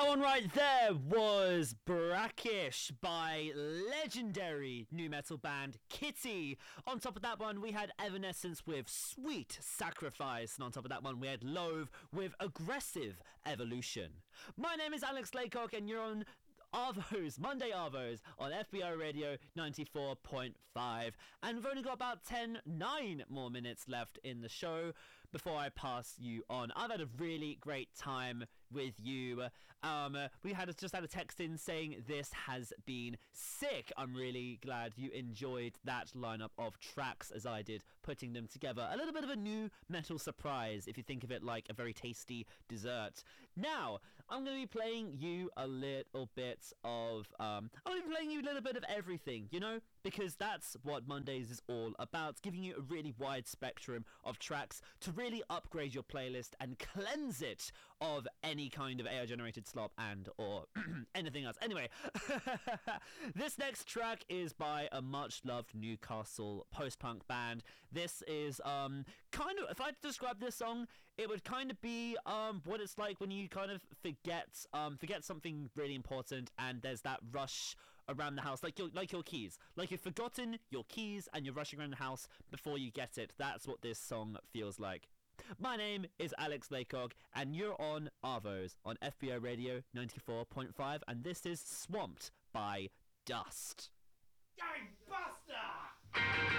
One right there was Brackish by legendary new metal band Kitty. On top of that one, we had Evanescence with Sweet Sacrifice. And on top of that one, we had Loathe with Aggressive Evolution. My name is Alex Laycock, and you're on Arvos, Monday Arvos on FBO Radio 94.5. And we've only got about 9 more minutes left in the show before I pass you on. I've had a really great time with you. We just had a text in saying this has been sick. I'm really glad you enjoyed that lineup of tracks as I did, putting them together. A little bit of a new metal surprise, if you think of it like a very tasty dessert. Now, I'm going to be playing you a little bit of everything, because that's what Mondays is all about, giving you a really wide spectrum of tracks to really upgrade your playlist and cleanse it of any kind of AI-generated slop and or anything else. Anyway, this next track is by a much-loved Newcastle post-punk band. This is if I had to describe this song, it would kind of be what it's like when you kind of forget something really important, and there's that rush around the house, like your keys. Like you've forgotten your keys and you're rushing around the house before you get it. That's what this song feels like. My name is Alex Laycock, and you're on Arvos on FBO Radio 94.5, and this is Swamped by Dust. Gang Buster!